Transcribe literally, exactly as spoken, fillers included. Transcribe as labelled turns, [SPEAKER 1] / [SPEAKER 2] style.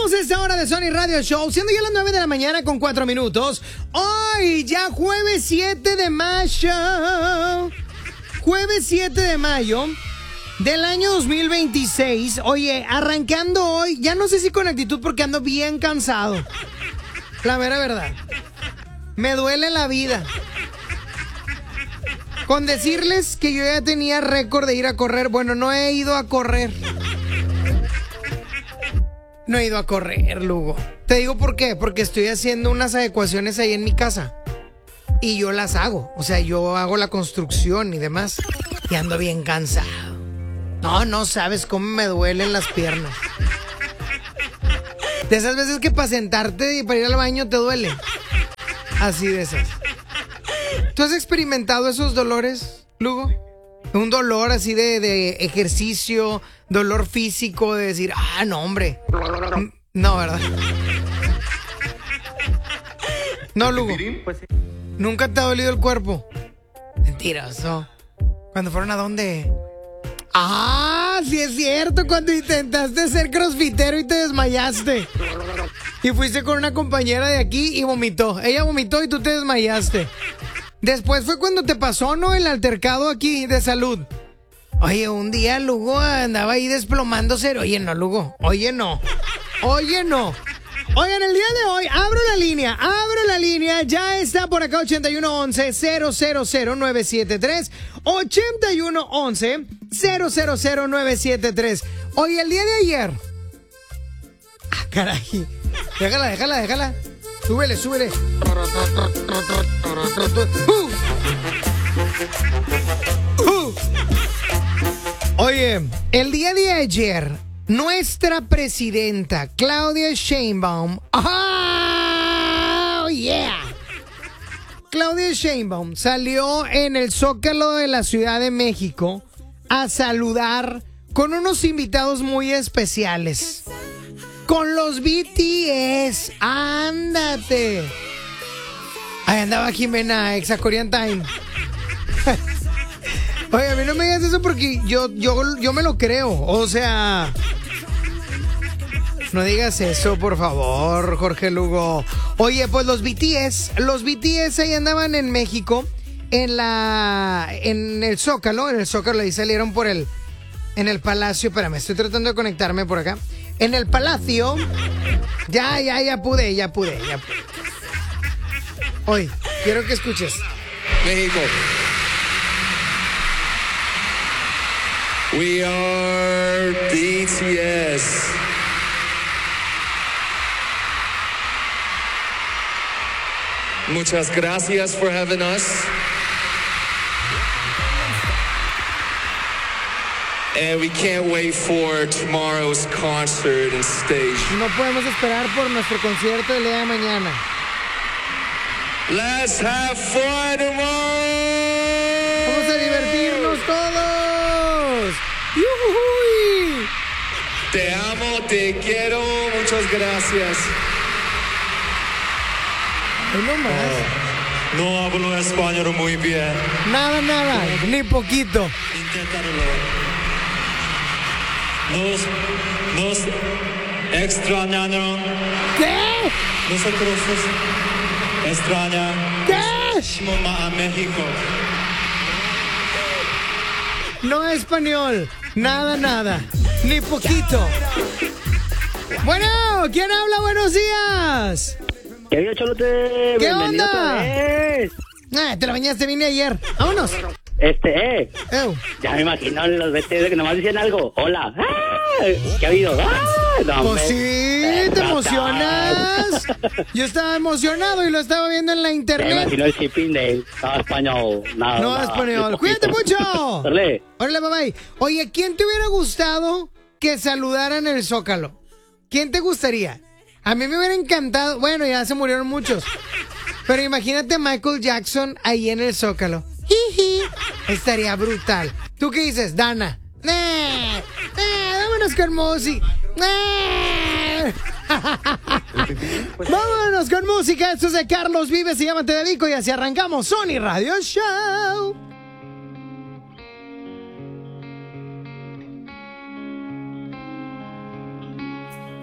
[SPEAKER 1] Arrancamos esta hora de Sony Radio Show, siendo ya las nueve de la mañana con cuatro minutos. Hoy, ya jueves siete de mayo. Jueves siete de mayo del año dos mil veintiséis. Oye, arrancando hoy, ya no sé si con actitud porque ando bien cansado. La mera verdad. Me duele la vida. Con decirles que yo ya tenía récord de ir a correr. Bueno, no he ido a correr. No he ido a correr, Lugo. Te digo por qué. Porque estoy haciendo unas adecuaciones ahí en mi casa. Y yo las hago. O sea, yo hago la construcción y demás. Y ando bien cansado. No, no sabes cómo me duelen las piernas. De esas veces que para sentarte y para ir al baño te duele. Así de esas. ¿Tú has experimentado esos dolores, Lugo? Un dolor así de, de ejercicio, dolor físico, de decir, ah, no, hombre. No, ¿verdad? No, Lugo. ¿Nunca te ha dolido el cuerpo? Mentiroso. ¿Cuándo fueron a dónde? Ah, sí es cierto, cuando intentaste ser crossfitero y te desmayaste. Y fuiste con una compañera de aquí y vomitó. Ella vomitó y tú te desmayaste. Después fue cuando te pasó, ¿no? El altercado aquí de salud. Oye, un día Lugo andaba ahí desplomándose. Oye, no, Lugo. Oye, no. Oye, no. Oigan, el día de hoy, abro la línea, abro la línea. Ya está por acá ochenta y uno once cero cero cero nueve siete tres. ochenta y uno once cero cero cero nueve siete tres. Oye, el día de ayer. Ah, caray. Déjala, déjala, déjala. Súbele, súbele. Uh. Uh. Oye, el día de ayer, nuestra presidenta Claudia Sheinbaum. ¡Oh, yeah! Claudia Sheinbaum salió en el Zócalo de la Ciudad de México a saludar con unos invitados muy especiales. Con los B T S. ¡Ándate! Ahí andaba Jimena, Exa Korean Time. Oye, a mí no me digas eso porque yo, yo, yo me lo creo. O sea, no digas eso, por favor, Jorge Lugo. Oye, pues los B T S, los B T S ahí andaban en México, en la, en el Zócalo, en el Zócalo ahí salieron por el, en el Palacio. Espérame, estoy tratando de conectarme por acá. En el Palacio, ya, ya, ya pude, ya pude, ya pude. Hoy, quiero que escuches.
[SPEAKER 2] México. We are B T S. Muchas gracias for having us. And we can't wait for tomorrow's concert and stage.
[SPEAKER 1] No podemos esperar por nuestro concierto el día de mañana.
[SPEAKER 2] Let's have fun tomorrow.
[SPEAKER 1] Vamos a divertirnos todos. ¡Yujuy!
[SPEAKER 2] Te amo, te quiero, muchas gracias.
[SPEAKER 1] No más.
[SPEAKER 2] Oh, no hablo español muy bien.
[SPEAKER 1] Nada, nada, ni poquito.
[SPEAKER 2] Inténtalo. Nos, nos extrañaron.
[SPEAKER 1] ¿Qué?
[SPEAKER 2] Nosotros extraña.
[SPEAKER 1] ¿Qué?
[SPEAKER 2] A México.
[SPEAKER 1] No español, nada, nada, ni poquito. Bueno, ¿quién habla? Buenos días.
[SPEAKER 3] ¿Qué había, Cholote?
[SPEAKER 1] ¿Qué
[SPEAKER 3] Bienvenido
[SPEAKER 1] onda?
[SPEAKER 3] otra vez.
[SPEAKER 1] Ah, te la bañaste, vine ayer. Vámonos.
[SPEAKER 3] Este, eh.
[SPEAKER 1] Ew.
[SPEAKER 3] Ya me imagino los B T S que nomás dicen algo. Hola. ¡Ah! ¿Qué ha habido? ¡Ah! No,
[SPEAKER 1] Pues
[SPEAKER 3] hombre.
[SPEAKER 1] sí, te emocionas. Yo estaba emocionado y lo estaba viendo en la
[SPEAKER 3] Ya me
[SPEAKER 1] internet.
[SPEAKER 3] imagino el shipping de ah, español. Nada,
[SPEAKER 1] No,
[SPEAKER 3] nada,
[SPEAKER 1] español.
[SPEAKER 3] muy
[SPEAKER 1] Cuídate
[SPEAKER 3] poquito.
[SPEAKER 1] mucho.
[SPEAKER 3] Órale.
[SPEAKER 1] Órale, bye bye. Oye, ¿quién te hubiera gustado que saludara en el Zócalo? ¿Quién te gustaría? A mí me hubiera encantado. Bueno, ya se murieron muchos. Pero imagínate a Michael Jackson ahí en el Zócalo. Jiji. Estaría brutal. ¿Tú qué dices, Dana? ¡Nee! ¡Nee! ¡Vámonos con música! ¡Nee! Vámonos con música. Esto es de Carlos Vives. Se llama Te Dedico y así arrancamos Sony Radio Show.